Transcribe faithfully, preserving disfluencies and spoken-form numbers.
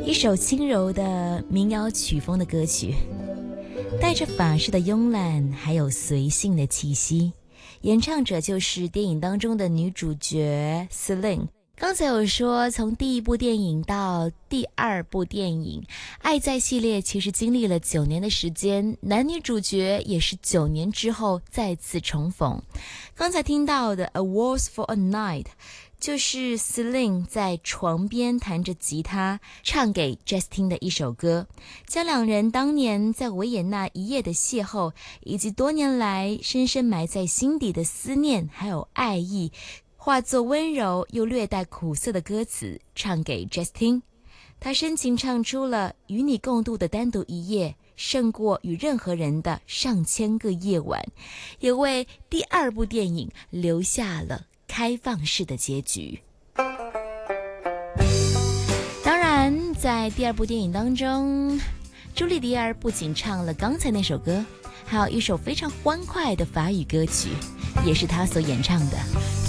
一首轻柔的民谣曲风的歌曲，带着法式的慵懒还有随性的气息，演唱者就是电影当中的女主角 Celine。 刚才有说从第一部电影到第二部电影，爱在系列其实经历了九年的时间，男女主角也是九年之后再次重逢。刚才听到的 A Waltz for a Night就是 Celine 在床边弹着吉他唱给 Justin 的一首歌，将两人当年在维也纳一夜的邂逅，以及多年来深深埋在心底的思念还有爱意，化作温柔又略带苦涩的歌词唱给 Justin。 他深情唱出了与你共度的单独一夜胜过与任何人的上千个夜晚，也为第二部电影留下了开放式的结局。当然在第二部电影当中，朱莉迪尔不仅唱了刚才那首歌，还有一首非常欢快的法语歌曲，也是她所演唱的。